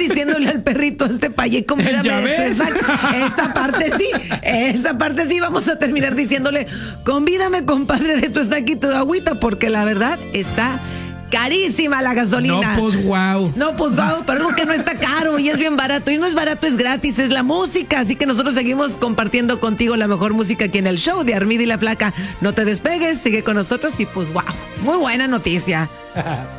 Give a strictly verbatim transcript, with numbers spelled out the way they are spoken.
diciéndole al perrito, este payé, convídame ¿Ya de tu ves? snack. Esa parte sí, esa parte sí, vamos a terminar diciéndole, convídame, compadre, de tu snack y tu agüita, porque la verdad está carísima la gasolina. No, pues wow. No, pues wow, pero algo que no está caro y es bien barato. Y no es barato, es gratis, es la música. Así que nosotros seguimos compartiendo contigo la mejor música aquí en el show de Armida y la Flaca. No te despegues, sigue con nosotros y pues wow, muy buena noticia.